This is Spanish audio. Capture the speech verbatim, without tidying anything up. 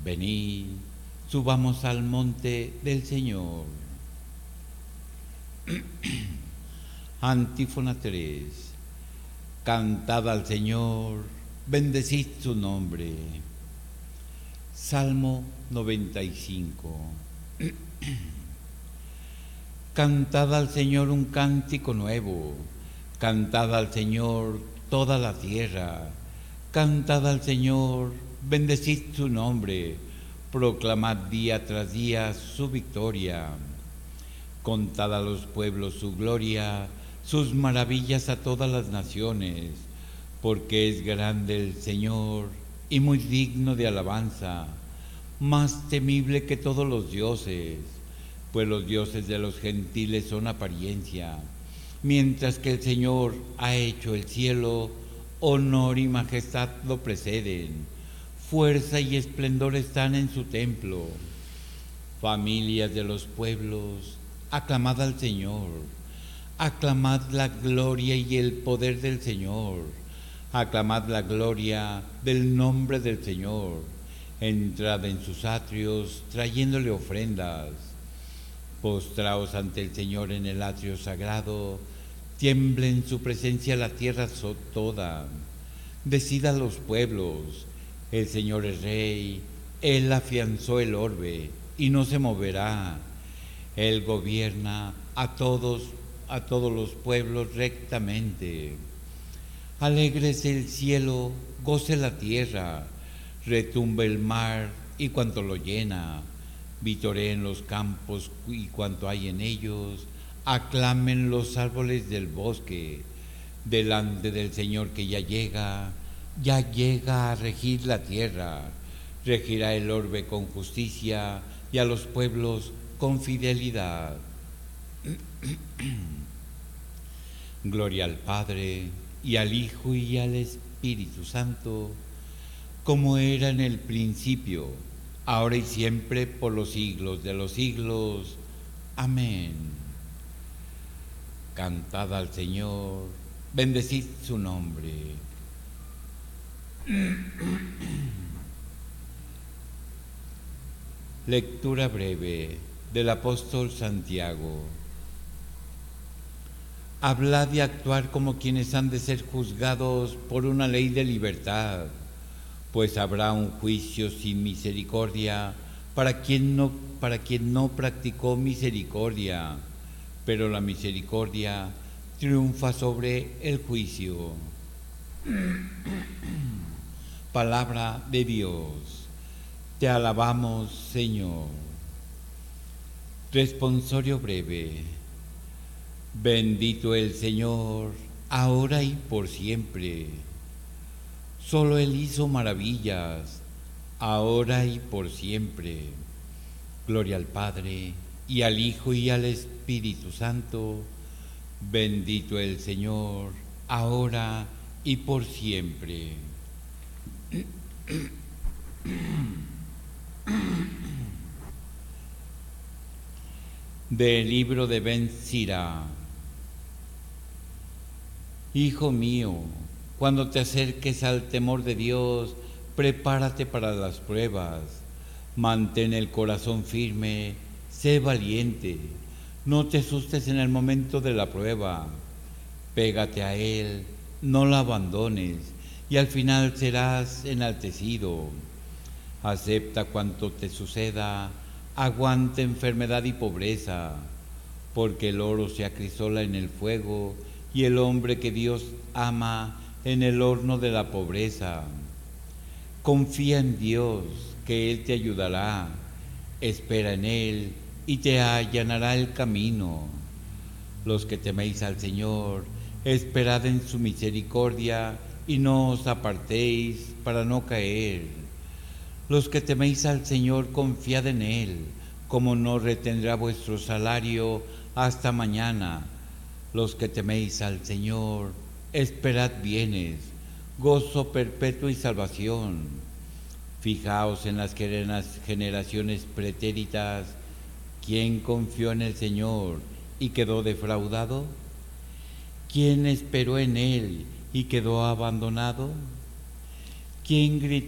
Venid, subamos al monte del Señor. Antífona tres. Cantad al Señor, bendecid su nombre. Salmo noventa y cinco. Cantad al Señor un cántico nuevo, cantad al Señor toda la tierra, cantad al Señor, bendecid su nombre, proclamad día tras día su victoria. Contad a los pueblos su gloria, sus maravillas a todas las naciones, porque es grande el Señor y muy digno de alabanza, más temible que todos los dioses, pues los dioses de los gentiles son apariencia, mientras que el Señor ha hecho el cielo, honor y majestad lo preceden, fuerza y esplendor están en su templo. Familias de los pueblos, aclamad al Señor, aclamad la gloria y el poder del Señor, aclamad la gloria del nombre del Señor, entrad en sus atrios trayéndole ofrendas. Postraos ante el Señor en el atrio sagrado, tiemble en su presencia la tierra toda. Decida los pueblos, el Señor es Rey, Él afianzó el orbe y no se moverá. Él gobierna a todos, a todos los pueblos rectamente. Alégrese el cielo, goce la tierra, retumbe el mar y cuanto lo llena. Vitoreen los campos y cuanto hay en ellos, aclamen los árboles del bosque, delante del Señor que ya llega, ya llega a regir la tierra, regirá el orbe con justicia y a los pueblos con fidelidad. Gloria al Padre, y al Hijo, y al Espíritu Santo, como era en el principio, ahora y siempre, por los siglos de los siglos. Amén. Cantad al Señor, bendecid su nombre. Lectura breve del apóstol Santiago. Hablad y actuar como quienes han de ser juzgados por una ley de libertad, pues habrá un juicio sin misericordia para quien no, para quien no practicó misericordia, pero la misericordia triunfa sobre el juicio. Palabra de Dios. Te alabamos, Señor. Responsorio breve. Bendito el Señor, ahora y por siempre. Solo Él hizo maravillas, ahora y por siempre. Gloria al Padre, y al Hijo, y al Espíritu Santo. Bendito el Señor, ahora y por siempre. Del libro de Ben Sira. Hijo mío, cuando te acerques al temor de Dios, prepárate para las pruebas. Mantén el corazón firme, sé valiente. No te asustes en el momento de la prueba. Pégate a Él, no la abandones, y al final serás enaltecido. Acepta cuanto te suceda, aguanta enfermedad y pobreza, porque el oro se acrisola en el fuego y el hombre que Dios ama en el horno de la pobreza. Confía en Dios, que Él te ayudará. Espera en Él y te allanará el camino. Los que teméis al Señor, esperad en su misericordia y no os apartéis para no caer. Los que teméis al Señor, confiad en Él, como no retendrá vuestro salario hasta mañana. Los que teméis al Señor, esperad bienes, gozo perpetuo y salvación. Fijaos en las generaciones pretéritas. ¿Quién confió en el Señor y quedó defraudado? ¿Quién esperó en Él y quedó abandonado? ¿Quién gritó